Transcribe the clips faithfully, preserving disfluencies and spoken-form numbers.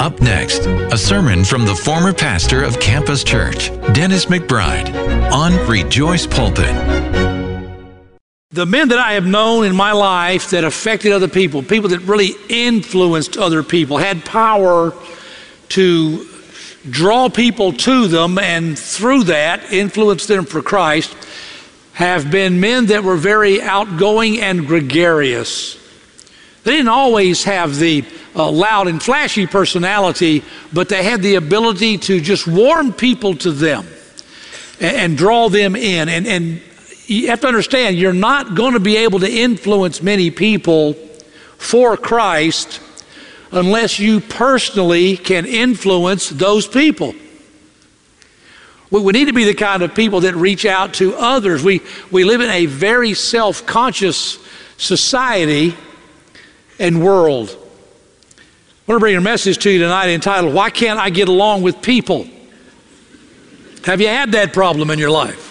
Up next, a sermon from the former pastor of Campus Church, Dennis McBride, on Rejoice Pulpit. The men that I have known in my life that affected other people, people that really influenced other people, had power to draw people to them and through that influence them for Christ, have been men that were very outgoing and gregarious. They didn't always have the uh, loud and flashy personality, but they had the ability to just warm people to them and, and draw them in. And, and you have to understand, you're not going to be able to influence many people for Christ unless you personally can influence those people. We, we need to be the kind of people that reach out to others. We, we live in a very self-conscious society and world. I want to bring a message to you tonight entitled, Why Can't I Get Along with People? Have you had that problem in your life?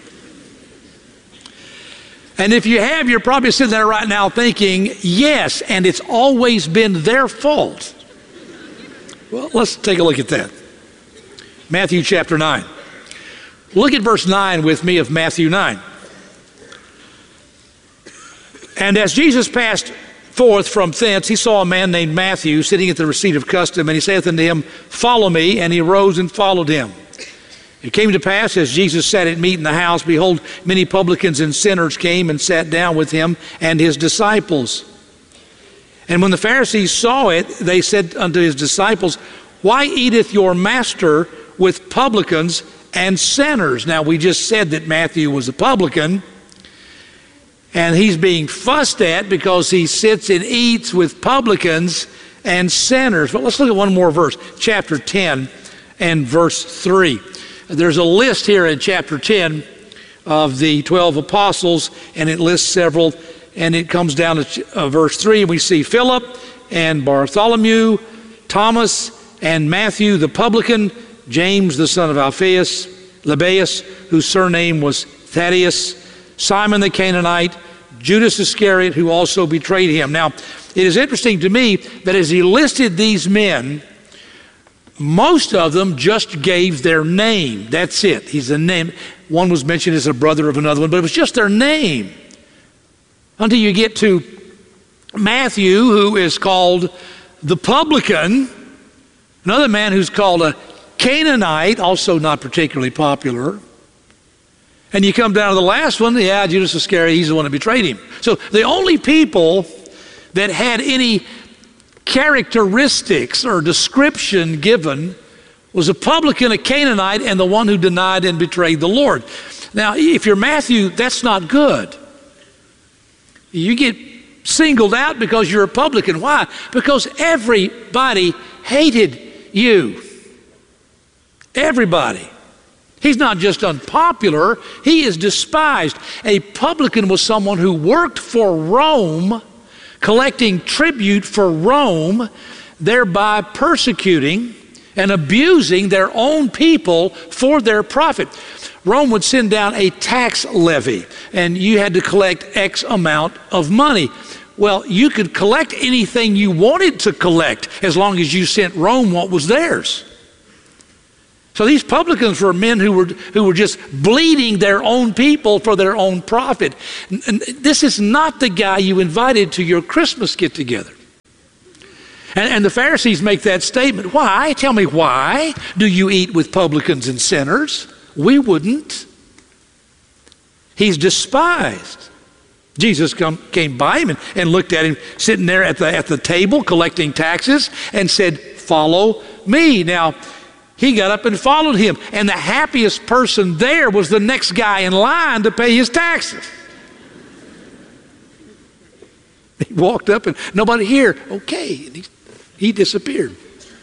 And if you have, you're probably sitting there right now thinking, yes, and it's always been their fault. Well, let's take a look at that. Matthew chapter nine. Look at verse nine with me of Matthew nine. And as Jesus passed forth from thence, he saw a man named Matthew sitting at the receipt of custom, and he saith unto him, Follow me. And he arose and followed him. It came to pass, as Jesus sat at meat in the house, behold, many publicans and sinners came and sat down with him and his disciples. And when the Pharisees saw it, they said unto his disciples, Why eateth your master with publicans and sinners? Now, we just said that Matthew was a publican, and he's being fussed at because he sits and eats with publicans and sinners. But let's look at one more verse, chapter ten and verse three. There's a list here in chapter ten of the twelve apostles, and it lists several, and it comes down to uh, verse three, and we see Philip and Bartholomew, Thomas and Matthew the publican, James the son of Alphaeus, Lebbaeus, whose surname was Thaddeus, Simon the Canaanite, Judas Iscariot, who also betrayed him. Now, it is interesting to me that as he listed these men, most of them just gave their name. That's it. He's a name. One was mentioned as a brother of another one, but it was just their name. Until you get to Matthew, who is called the publican, another man who's called a Canaanite, also not particularly popular. And you come down to the last one, yeah, Judas Iscariot, he's the one that betrayed him. So the only people that had any characteristics or description given was a publican, a Canaanite, and the one who denied and betrayed the Lord. Now, if you're Matthew, that's not good. You get singled out because you're a publican. Why? Because everybody hated you. Everybody. He's not just unpopular, he is despised. A publican was someone who worked for Rome, collecting tribute for Rome, thereby persecuting and abusing their own people for their profit. Rome would send down a tax levy, and you had to collect X amount of money. Well, you could collect anything you wanted to collect as long as you sent Rome what was theirs. So these publicans were men who were who were just bleeding their own people for their own profit. And this is not the guy you invited to your Christmas get-together. And, and the Pharisees make that statement. Why? Tell me, why do you eat with publicans and sinners? We wouldn't. He's despised. Jesus come, came by him and, and looked at him sitting there at the, at the table collecting taxes and said, follow me. Now, he got up and followed him. And the happiest person there was the next guy in line to pay his taxes. He walked up and nobody here. Okay. And he, he disappeared.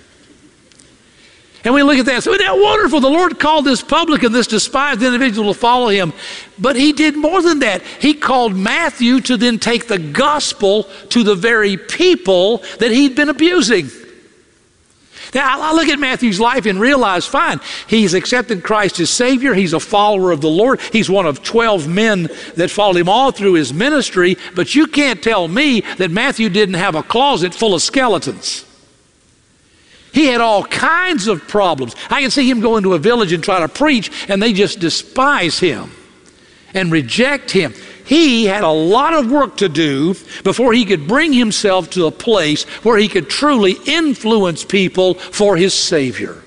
And we look at that and say, isn't that wonderful? The Lord called this publican, this despised individual, to follow him. But he did more than that. He called Matthew to then take the gospel to the very people that he'd been abusing. Now, I look at Matthew's life and realize, fine, he's accepted Christ as Savior. He's a follower of the Lord. He's one of twelve men that followed him all through his ministry. But you can't tell me that Matthew didn't have a closet full of skeletons. He had all kinds of problems. I can see him go into a village and try to preach, and they just despise him and reject him. He had a lot of work to do before he could bring himself to a place where he could truly influence people for his Savior.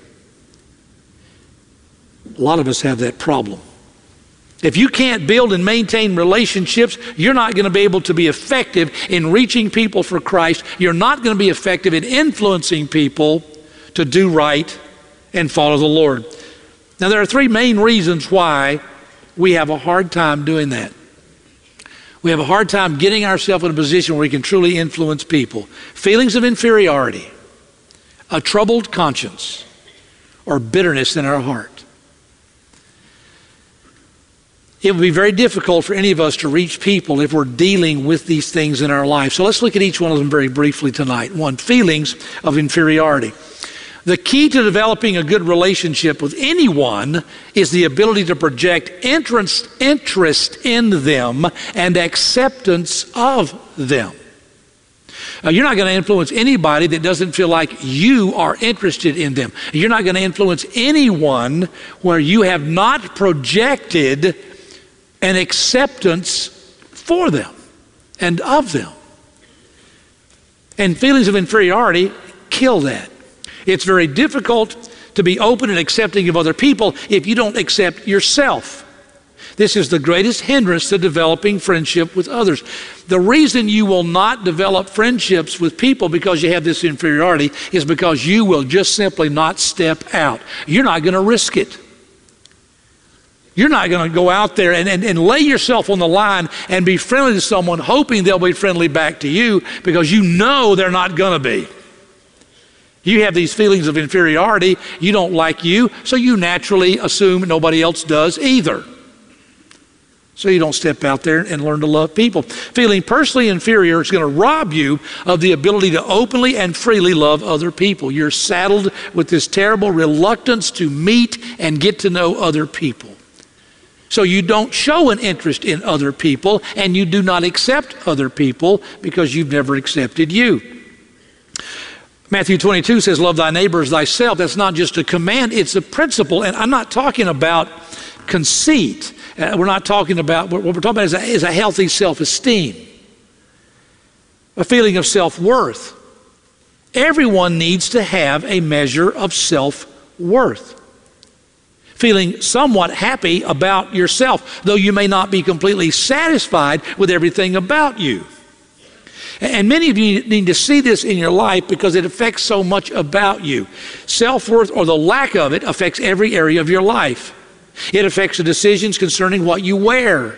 A lot of us have that problem. If you can't build and maintain relationships, you're not going to be able to be effective in reaching people for Christ. You're not going to be effective in influencing people to do right and follow the Lord. Now, there are three main reasons why we have a hard time doing that. We have a hard time getting ourselves in a position where we can truly influence people. Feelings of inferiority, a troubled conscience, or bitterness in our heart. It would be very difficult for any of us to reach people if we're dealing with these things in our life. So let's look at each one of them very briefly tonight. One, feelings of inferiority. The key to developing a good relationship with anyone is the ability to project interest, interest in them and acceptance of them. Uh, you're not going to influence anybody that doesn't feel like you are interested in them. You're not going to influence anyone where you have not projected an acceptance for them and of them. And feelings of inferiority kill that. It's very difficult to be open and accepting of other people if you don't accept yourself. This is the greatest hindrance to developing friendship with others. The reason you will not develop friendships with people because you have this inferiority is because you will just simply not step out. You're not going to risk it. You're not going to go out there and, and, and lay yourself on the line and be friendly to someone hoping they'll be friendly back to you because you know they're not going to be. You have these feelings of inferiority. You don't like you, so you naturally assume nobody else does either. So you don't step out there and learn to love people. Feeling personally inferior is going to rob you of the ability to openly and freely love other people. You're saddled with this terrible reluctance to meet and get to know other people. So you don't show an interest in other people, and you do not accept other people because you've never accepted you. Matthew twenty-two says, love thy neighbor as thyself. That's not just a command, it's a principle. And I'm not talking about conceit. Uh, we're not talking about, what we're talking about is a, is a healthy self-esteem, a feeling of self-worth. Everyone needs to have a measure of self-worth. Feeling somewhat happy about yourself, though you may not be completely satisfied with everything about you. And many of you need to see this in your life because it affects so much about you. Self-worth, or the lack of it, affects every area of your life. It affects the decisions concerning what you wear,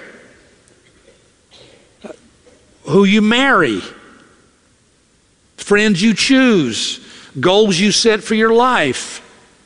who you marry, friends you choose, goals you set for your life.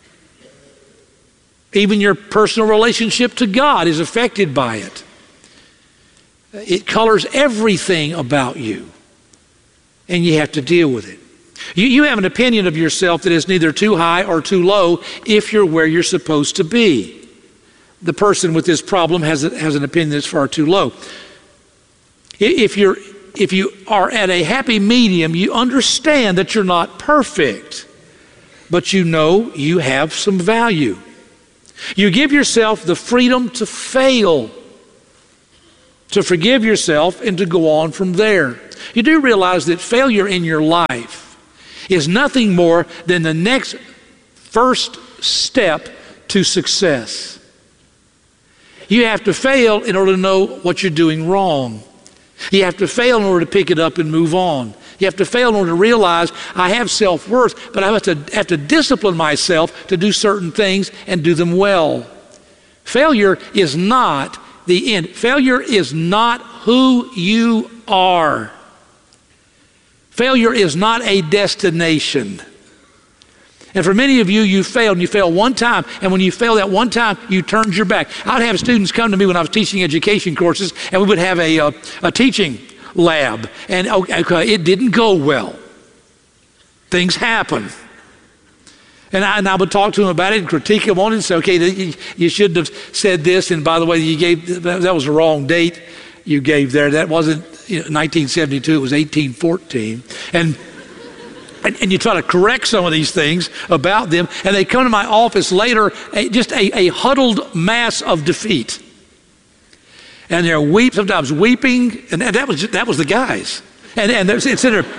Even your personal relationship to God is affected by it. It colors everything about you, and you have to deal with it. You, you have an opinion of yourself that is neither too high or too low if you're where you're supposed to be. The person with this problem has, a, has an opinion that's far too low. If you're, if you are at a happy medium, you understand that you're not perfect, but you know you have some value. You give yourself the freedom to fail, to forgive yourself, and to go on from there. You do realize that failure in your life is nothing more than the next first step to success. You have to fail in order to know what you're doing wrong. You have to fail in order to pick it up and move on. You have to fail in order to realize I have self-worth, but I have to, have to discipline myself to do certain things and do them well. Failure is not the end. Failure is not who you are. Failure is not a destination. And for many of you, you failed, and you failed one time, and when you failed that one time, you turned your back. I'd have students come to me when I was teaching education courses, and we would have a, a, a teaching lab, and okay, it didn't go well. Things happen. And I, and I would talk to them about it and critique them on it and say, okay, you, you shouldn't have said this, and by the way, you gave that was the wrong date you gave there. That wasn't you know, nineteen seventy-two, it was eighteen fourteen. And And, and you try to correct some of these things about them, and they come to my office later, a, just a, a huddled mass of defeat. And they're weep, sometimes weeping, and that was that was the guys. And and it's in there.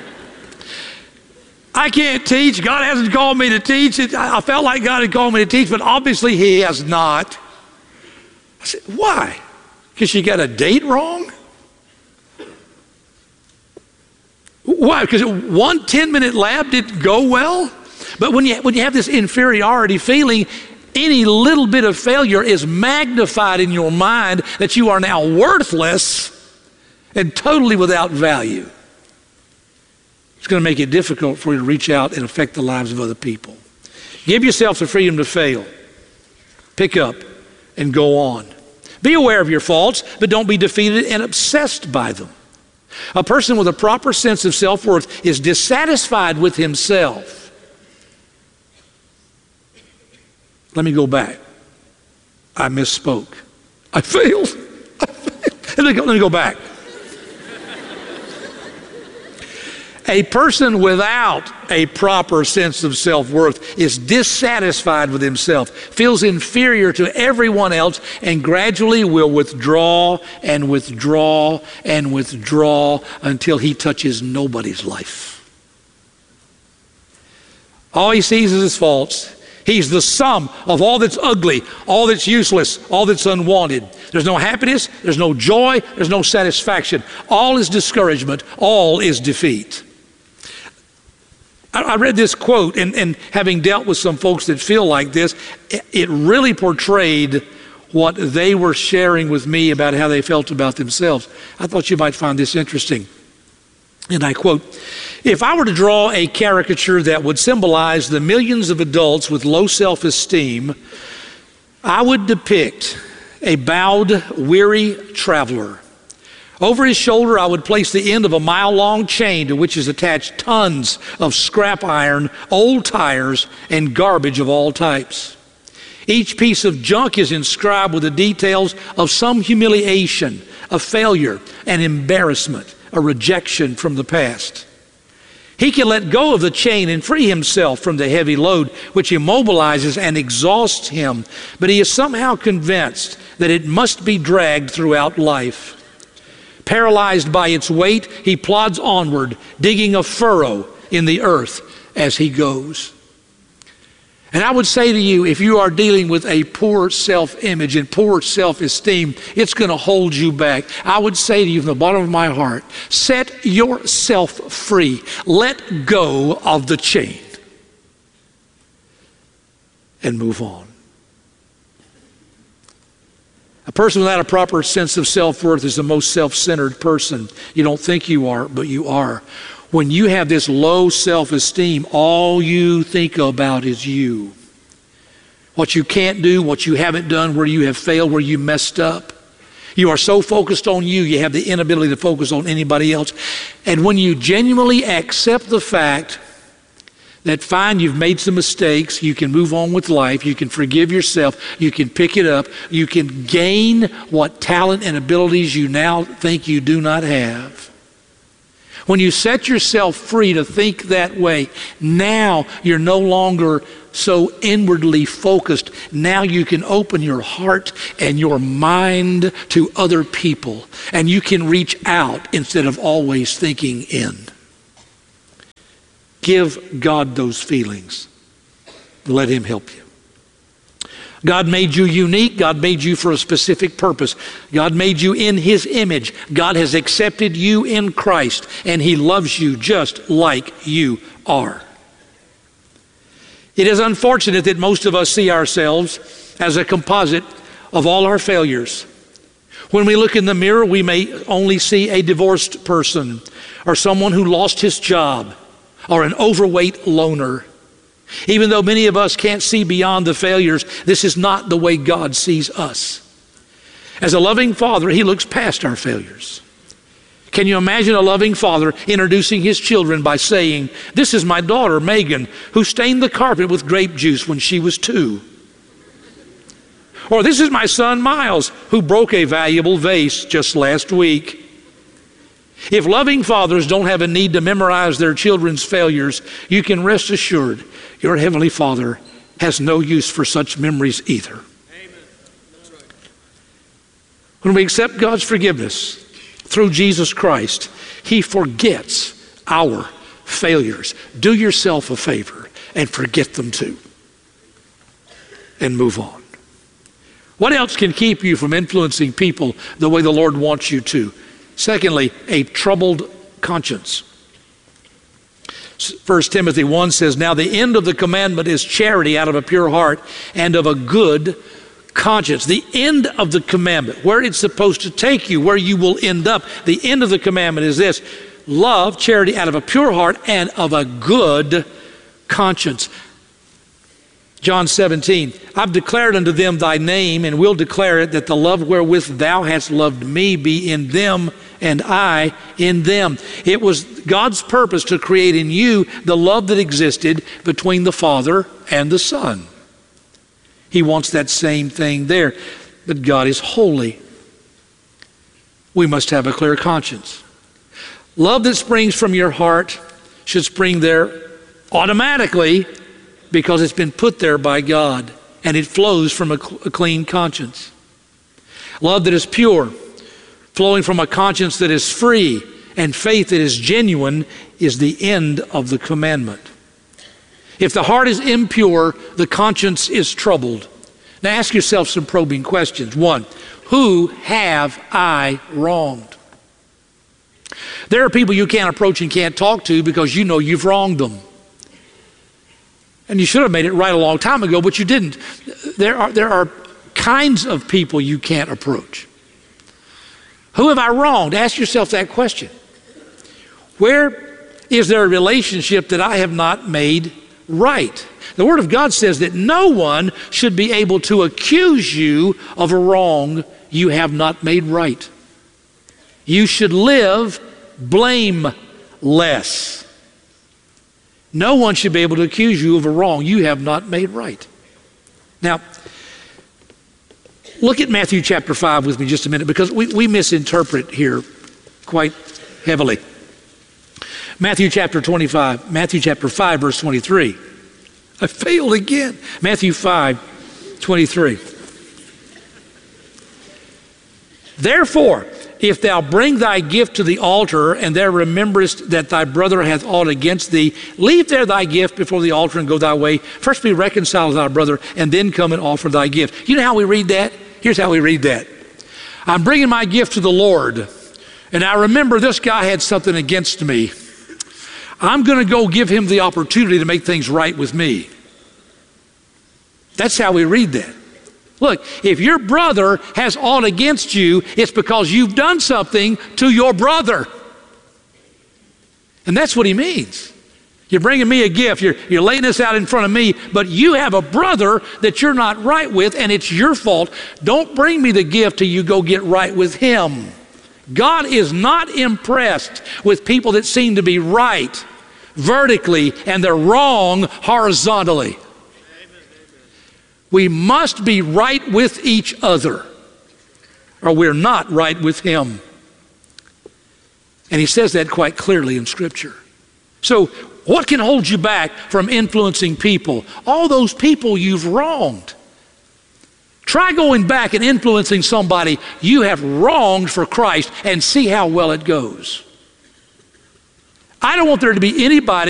I can't teach. God hasn't called me to teach. It, I felt like God had called me to teach, but obviously He has not. I said, why? Because you got a date wrong? Why? Because one ten-minute lab didn't go well? But when you, when you have this inferiority feeling, any little bit of failure is magnified in your mind that you are now worthless and totally without value. It's going to make it difficult for you to reach out and affect the lives of other people. Give yourself the freedom to fail. Pick up and go on. Be aware of your faults, but don't be defeated and obsessed by them. A person with a proper sense of self-worth is dissatisfied with himself. Let me go back. I misspoke. I failed. I failed. Let me go, let me go back. A person without a proper sense of self-worth is dissatisfied with himself, feels inferior to everyone else, and gradually will withdraw and withdraw and withdraw until he touches nobody's life. All he sees is his faults. He's the sum of all that's ugly, all that's useless, all that's unwanted. There's no happiness, there's no joy, there's no satisfaction. All is discouragement, all is defeat. I read this quote, and, and having dealt with some folks that feel like this, it really portrayed what they were sharing with me about how they felt about themselves. I thought you might find this interesting. And I quote, "If I were to draw a caricature that would symbolize the millions of adults with low self-esteem, I would depict a bowed, weary traveler. Over his shoulder, I would place the end of a mile-long chain to which is attached tons of scrap iron, old tires, and garbage of all types. Each piece of junk is inscribed with the details of some humiliation, a failure, an embarrassment, a rejection from the past. He can let go of the chain and free himself from the heavy load which immobilizes and exhausts him, but he is somehow convinced that it must be dragged throughout life. Paralyzed by its weight, he plods onward, digging a furrow in the earth as he goes." And I would say to you, if you are dealing with a poor self-image and poor self-esteem, it's going to hold you back. I would say to you from the bottom of my heart, set yourself free. Let go of the chain and move on. A person without a proper sense of self-worth is the most self-centered person. You don't think you are, but you are. When you have this low self-esteem, all you think about is you. What you can't do, what you haven't done, where you have failed, where you messed up. You are so focused on you, you have the inability to focus on anybody else. And when you genuinely accept the fact that fine, you've made some mistakes, you can move on with life, you can forgive yourself, you can pick it up, you can gain what talent and abilities you now think you do not have. When you set yourself free to think that way, now you're no longer so inwardly focused. Now you can open your heart and your mind to other people, and you can reach out instead of always thinking in. Give God those feelings. Let Him help you. God made you unique. God made you for a specific purpose. God made you in His image. God has accepted you in Christ, and He loves you just like you are. It is unfortunate that most of us see ourselves as a composite of all our failures. When we look in the mirror, we may only see a divorced person, or someone who lost his job, or an overweight loner. Even though many of us can't see beyond the failures, this is not the way God sees us. As a loving Father, He looks past our failures. Can you imagine a loving father introducing his children by saying, "This is my daughter, Megan, who stained the carpet with grape juice when she was two." Or, "This is my son, Miles, who broke a valuable vase just last week." If loving fathers don't have a need to memorize their children's failures, you can rest assured your Heavenly Father has no use for such memories either. When we accept God's forgiveness through Jesus Christ, He forgets our failures. Do yourself a favor and forget them too. And move on. What else can keep you from influencing people the way the Lord wants you to? Secondly, a troubled conscience. First Timothy one says, now the end of the commandment is charity out of a pure heart and of a good conscience. The end of the commandment, where it's supposed to take you, where you will end up, the end of the commandment is this: love, charity out of a pure heart and of a good conscience. John seventeen, I've declared unto them thy name, and will declare it, that the love wherewith thou hast loved me be in them, and I in them. It was God's purpose to create in you the love that existed between the Father and the Son. He wants that same thing there. But God is holy. We must have a clear conscience. Love that springs from your heart should spring there automatically, because it's been put there by God, and it flows from a, cl- a clean conscience. Love that is pure, flowing from a conscience that is free, and faith that is genuine, is the end of the commandment. If the heart is impure, the conscience is troubled. Now ask yourself some probing questions. One, who have I wronged? There are people you can't approach and can't talk to because you know you've wronged them. And you should have made it right a long time ago, but you didn't. There are, there are kinds of people you can't approach. Who have I wronged? Ask yourself that question. Where is there a relationship that I have not made right? The Word of God says that no one should be able to accuse you of a wrong you have not made right. You should live blameless. No one should be able to accuse you of a wrong you have not made right. Now, look at Matthew chapter five with me just a minute, because we, we misinterpret here quite heavily. Matthew chapter twenty-five, Matthew chapter five, verse twenty-three. I failed again. Matthew five, twenty-three. Therefore, if thou bring thy gift to the altar, and there rememberest that thy brother hath aught against thee, leave there thy gift before the altar and go thy way. First be reconciled to thy brother, and then come and offer thy gift. You know how we read that? Here's how we read that. I'm bringing my gift to the Lord, and I remember this guy had something against me. I'm going to go give him the opportunity to make things right with me. That's how we read that. Look, if your brother has aught against you, it's because you've done something to your brother. And that's what he means. You're bringing me a gift. You're, you're laying this out in front of me, but you have a brother that you're not right with, and it's your fault. Don't bring me the gift till you go get right with him. God is not impressed with people that seem to be right vertically and they're wrong horizontally. We must be right with each other, or we're not right with him. And he says that quite clearly in Scripture. So what can hold you back from influencing people? All those people you've wronged. Try going back and influencing somebody you have wronged for Christ and see how well it goes. I don't want there to be anybody